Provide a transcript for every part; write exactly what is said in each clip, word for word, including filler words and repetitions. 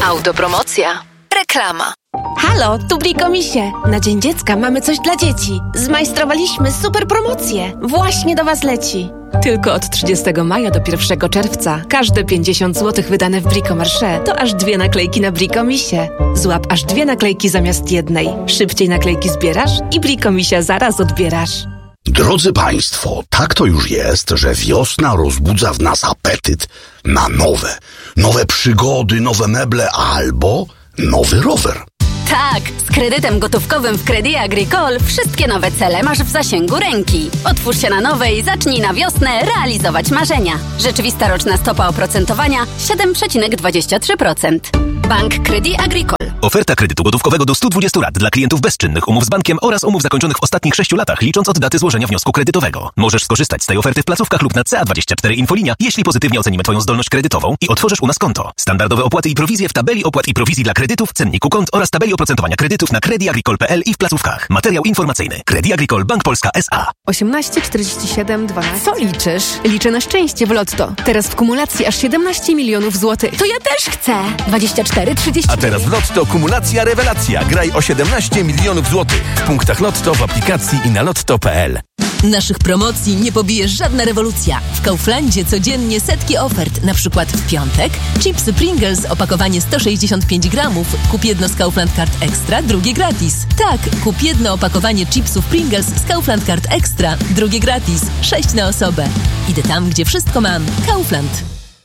Autopromocja. Reklama. Halo, tu Brikomisie. Na Dzień Dziecka mamy coś dla dzieci. Zmajstrowaliśmy super promocję. Właśnie do Was leci. Tylko od trzydziestego maja do pierwszego czerwca każde pięćdziesiąt złotych wydane w Bricomarché to aż dwie naklejki na Brikomisie. Złap aż dwie naklejki zamiast jednej. Szybciej naklejki zbierasz i Brikomisia zaraz odbierasz. Drodzy Państwo, tak to już jest, że wiosna rozbudza w nas apetyt na nowe. Nowe przygody, nowe meble albo nowy rower. Tak, z kredytem gotówkowym w Crédit Agricole wszystkie nowe cele masz w zasięgu ręki. Otwórz się na nowe i zacznij na wiosnę realizować marzenia. Rzeczywista roczna stopa oprocentowania siedem przecinek dwadzieścia trzy procent. Bank Crédit Agricole. Oferta kredytu gotówkowego do stu dwudziestu lat dla klientów bezczynnych umów z bankiem oraz umów zakończonych w ostatnich sześciu latach, licząc od daty złożenia wniosku kredytowego. Możesz skorzystać z tej oferty w placówkach lub na C A dwadzieścia cztery Infolinia, jeśli pozytywnie ocenimy Twoją zdolność kredytową i otworzysz u nas konto. Standardowe opłaty i prowizje w tabeli opłat i prowizji dla kredytów, cenniku kont oraz tabeli oprocentowania kredytów na Crédit Agricole kropka p l i w placówkach. Materiał informacyjny. Crédit Agricole Bank Polska S A. osiemnaście czterdzieści siedem dwanaście. Co liczysz? Liczę na szczęście w Lotto. Teraz w kumulacji aż siedemnaście milionów złotych. To ja też chcę. dwadzieścia cztery trzydzieści. A teraz w Lotto kumulacja rewelacja. Graj o siedemnaście milionów złotych. W punktach Lotto, w aplikacji i na lotto kropka p l. Naszych promocji nie pobije żadna rewolucja. W Kauflandzie codziennie setki ofert. Na przykład w piątek chipsy Pringles, opakowanie sto sześćdziesiąt pięć gramów. Kup jedno z Kaufland Card Extra, drugie gratis. Tak, kup jedno opakowanie chipsów Pringles z Kaufland Card Extra, drugie gratis. Sześć na osobę. Idę tam, gdzie wszystko mam. Kaufland.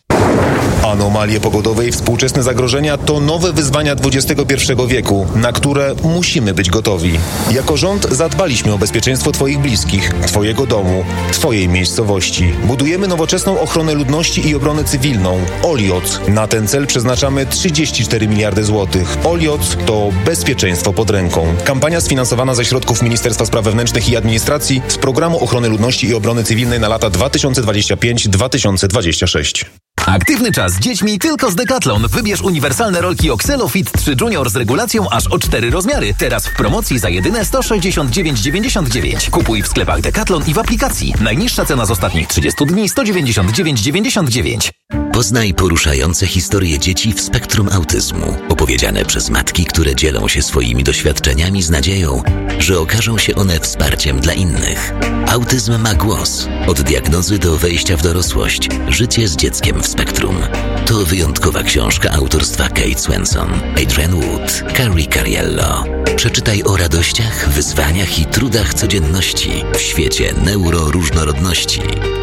Anomalie pogodowe i współczesne zagrożenia to nowe wyzwania dwudziestego pierwszego wieku, na które musimy być gotowi. Jako rząd zadbaliśmy o bezpieczeństwo Twoich bliskich, Twojego domu, Twojej miejscowości. Budujemy nowoczesną ochronę ludności i obronę cywilną. OLIOC. Na ten cel przeznaczamy trzydzieści cztery miliardy złotych. OLIOC to bezpieczeństwo pod ręką. Kampania sfinansowana ze środków Ministerstwa Spraw Wewnętrznych i Administracji z Programu Ochrony Ludności i Obrony Cywilnej na lata dwa tysiące dwudziesty piąty do dwa tysiące dwudziestego szóstego. Aktywny czas z dziećmi tylko z Decathlon. Wybierz uniwersalne rolki Oxelo Fit trzy Junior z regulacją aż o cztery rozmiary. Teraz w promocji za jedyne sto sześćdziesiąt dziewięć dziewięćdziesiąt dziewięć. Kupuj w sklepach Decathlon i w aplikacji. Najniższa cena z ostatnich trzydziestu dni sto dziewięćdziesiąt dziewięć dziewięćdziesiąt dziewięć. Poznaj poruszające historie dzieci w spektrum autyzmu. Opowiedziane przez matki, które dzielą się swoimi doświadczeniami z nadzieją, że okażą się one wsparciem dla innych. Autyzm ma głos. Od diagnozy do wejścia w dorosłość. Życie z dzieckiem w spektrum. To wyjątkowa książka autorstwa Kate Swenson, Adrienne Wood, Carrie Cariello. Przeczytaj o radościach, wyzwaniach i trudach codzienności w świecie neuroróżnorodności.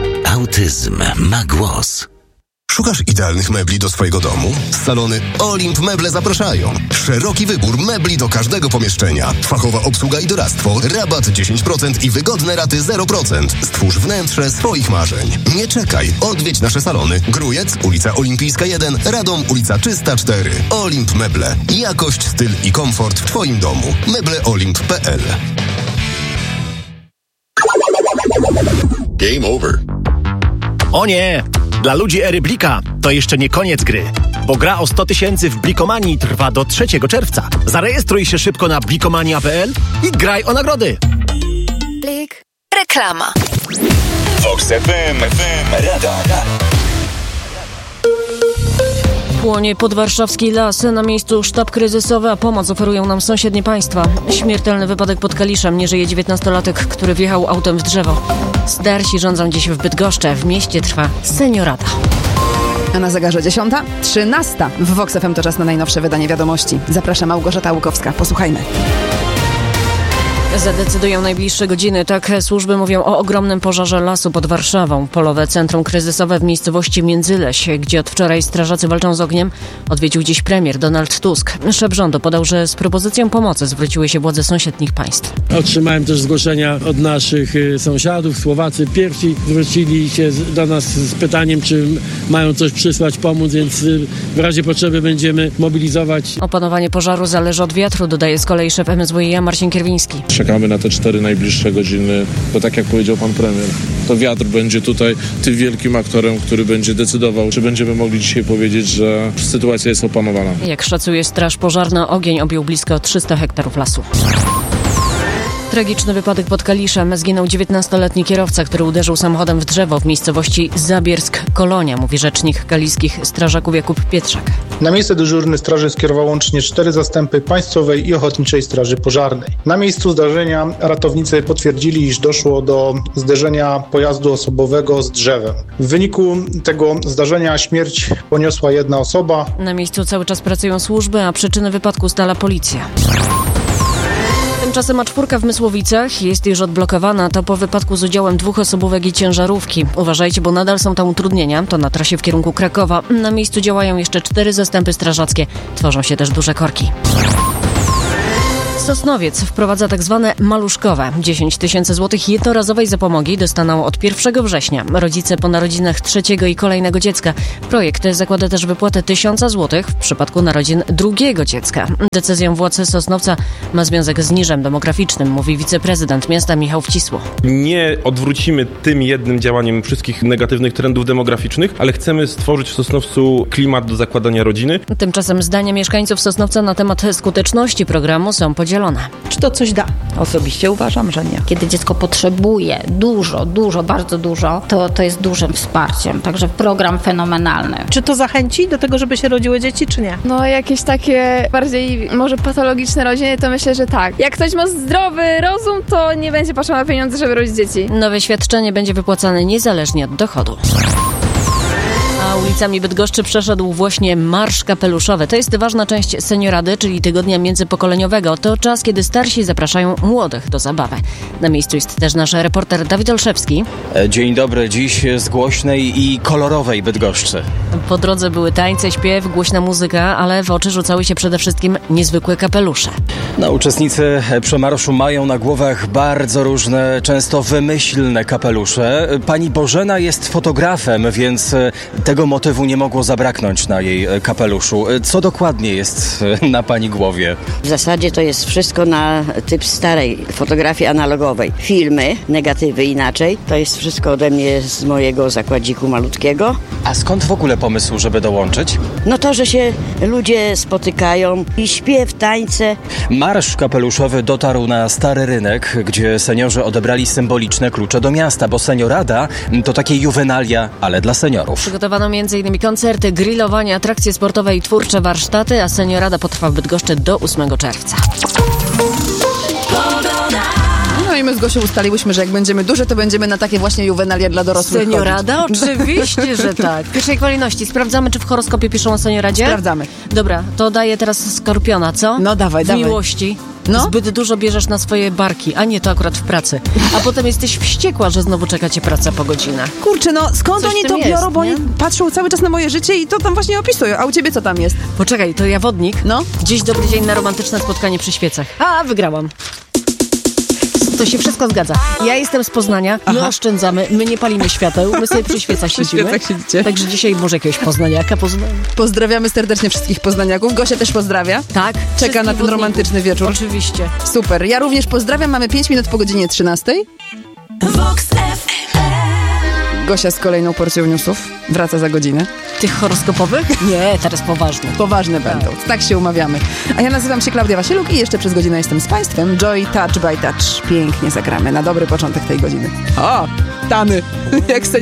Autyzm ma głos. Szukasz idealnych mebli do swojego domu? Salony Olimp Meble zapraszają. Szeroki wybór mebli do każdego pomieszczenia. Fachowa obsługa i doradztwo, rabat dziesięć procent i wygodne raty zero procent. Stwórz wnętrze swoich marzeń. Nie czekaj, odwiedź nasze salony. Grójec, ulica Olimpijska jeden, Radom, ulica Czysta cztery. Olimp Meble. Jakość, styl i komfort w Twoim domu. mebleolimp kropka p l. Game over. O nie! Dla ludzi ery Blika to jeszcze nie koniec gry, bo gra o sto tysięcy w Blikomanii trwa do trzeciego czerwca. Zarejestruj się szybko na blikomania kropka p l i graj o nagrody. Blik. Reklama. Vox F M, Radar. Płonie podwarszawski las. Na miejscu sztab kryzysowy, a pomoc oferują nam sąsiednie państwa. Śmiertelny wypadek pod Kaliszem. Nie żyje dziewiętnastolatek, który wjechał autem w drzewo. Starsi rządzą dziś w Bydgoszczy. W mieście trwa seniorata. A na zegarze dziesiąta, trzynasta. W Vox F M to czas na najnowsze wydanie wiadomości. Zaprasza Małgorzata Łukowska. Posłuchajmy. Zadecydują najbliższe godziny. Tak służby mówią o ogromnym pożarze lasu pod Warszawą. Polowe Centrum Kryzysowe w miejscowości Międzyleś, gdzie od wczoraj strażacy walczą z ogniem, odwiedził dziś premier Donald Tusk. Szef rządu podał, że z propozycją pomocy zwróciły się władze sąsiednich państw. Otrzymałem też zgłoszenia od naszych sąsiadów. Słowacy pierwsi zwrócili się do nas z pytaniem, czy mają coś przysłać, pomóc, więc w razie potrzeby będziemy mobilizować. Opanowanie pożaru zależy od wiatru, dodaje z kolei szef M S W iA Marcin Kierwiński. Czekamy na te cztery najbliższe godziny, bo tak jak powiedział pan premier, to wiatr będzie tutaj tym wielkim aktorem, który będzie decydował, czy będziemy mogli dzisiaj powiedzieć, że sytuacja jest opanowana. Jak szacuje straż pożarna, ogień objął blisko trzysta hektarów lasu. Tragiczny wypadek pod Kaliszem. Zginął dziewiętnastoletni kierowca, który uderzył samochodem w drzewo w miejscowości Zabiersk-Kolonia, mówi rzecznik kaliskich strażaków Jakub Pietrzak. Na miejsce dyżurny straży skierował łącznie cztery zastępy Państwowej i Ochotniczej Straży Pożarnej. Na miejscu zdarzenia ratownicy potwierdzili, iż doszło do zderzenia pojazdu osobowego z drzewem. W wyniku tego zdarzenia śmierć poniosła jedna osoba. Na miejscu cały czas pracują służby, a przyczyny wypadku ustala policja. Tymczasem A cztery w Mysłowicach jest już odblokowana. To po wypadku z udziałem dwóch osobówek i ciężarówki. Uważajcie, bo nadal są tam utrudnienia. To na trasie w kierunku Krakowa. Na miejscu działają jeszcze cztery zastępy strażackie. Tworzą się też duże korki. Sosnowiec wprowadza tak zwane maluszkowe. dziesięć tysięcy złotych jednorazowej zapomogi dostaną od pierwszego września rodzice po narodzinach trzeciego i kolejnego dziecka. Projekt zakłada też wypłatę tysiąca złotych w przypadku narodzin drugiego dziecka. Decyzją władz Sosnowca ma związek z niżem demograficznym, mówi wiceprezydent miasta Michał Wcisło. Nie odwrócimy tym jednym działaniem wszystkich negatywnych trendów demograficznych, ale chcemy stworzyć w Sosnowcu klimat do zakładania rodziny. Tymczasem zdania mieszkańców Sosnowca na temat skuteczności programu są podzielone. Czy to coś da? Osobiście uważam, że nie. Kiedy dziecko potrzebuje dużo, dużo, bardzo dużo, to, to jest dużym wsparciem. Także program fenomenalny. Czy to zachęci do tego, żeby się rodziły dzieci, czy nie? No jakieś takie bardziej może patologiczne rodziny, to myślę, że tak. Jak ktoś ma zdrowy rozum, to nie będzie potrzebował pieniędzy, żeby rodzić dzieci. Nowe świadczenie będzie wypłacane niezależnie od dochodu. A ulicami Bydgoszczy przeszedł właśnie Marsz Kapeluszowy. To jest ważna część seniorady, czyli tygodnia międzypokoleniowego. To czas, kiedy starsi zapraszają młodych do zabawy. Na miejscu jest też nasz reporter Dawid Olszewski. Dzień dobry, dziś z głośnej i kolorowej Bydgoszczy. Po drodze były tańce, śpiew, głośna muzyka, ale w oczy rzucały się przede wszystkim niezwykłe kapelusze. No, uczestnicy przemarszu mają na głowach bardzo różne, często wymyślne kapelusze. Pani Bożena jest fotografem, więc tego motywu nie mogło zabraknąć na jej kapeluszu. Co dokładnie jest na pani głowie? W zasadzie to jest wszystko na typ starej fotografii analogowej. Filmy, negatywy inaczej. To jest wszystko ode mnie z mojego zakładziku malutkiego. A skąd w ogóle pomysł, żeby dołączyć? No to, że się ludzie spotykają i śpiew, tańce. Marsz kapeluszowy dotarł na Stary Rynek, gdzie seniorzy odebrali symboliczne klucze do miasta, bo seniorada to takie juwenalia, ale dla seniorów. Przygotowano między innymi koncerty, grillowanie, atrakcje sportowe i twórcze warsztaty, a seniorada potrwa w Bydgoszczy do ósmego czerwca. No i my z Gosią ustaliłyśmy, że jak będziemy duże, to będziemy na takie właśnie juwenalia dla dorosłych Seniorada? chodzić. Oczywiście, że tak. W pierwszej kolejności sprawdzamy, czy w horoskopie piszą o senioradzie? Sprawdzamy. Dobra, to daję teraz Skorpiona, co? No dawaj, w dawaj. miłości. No? Zbyt dużo bierzesz na swoje barki, a nie to akurat w pracy. A potem jesteś wściekła, że znowu czeka cię praca po godzinach. Kurczę, no skąd Coś oni w to tym biorą, jest, bo nie? oni patrzą cały czas na moje życie i to tam właśnie opisują. A u ciebie co tam jest? Poczekaj, to ja wodnik. No? Dziś dobry dzień na romantyczne spotkanie przy świecach. A, wygrałam. To się wszystko zgadza. Ja jestem z Poznania, my oszczędzamy, my nie palimy świateł, my sobie przy świecach Przy siedzimy. świecach siedzicie. Także dzisiaj może jakiegoś poznaniaka poznamy. Pozdrawiamy serdecznie wszystkich poznaniaków. Gosia też pozdrawia. Tak. Czeka na ten wodników. romantyczny wieczór. Oczywiście. Super. Ja również pozdrawiam. Mamy pięć minut po godzinie trzynastej. Vox F M. Gosia z kolejną porcją newsów. Wraca za godzinę. Tych horoskopowych? Nie, teraz poważne. Poważne będą. Tak się umawiamy. A ja nazywam się Klaudia Wasieluk i jeszcze przez godzinę jestem z Państwem. Joy Touch by Touch. Pięknie zagramy na dobry początek tej godziny. O, tany. Jak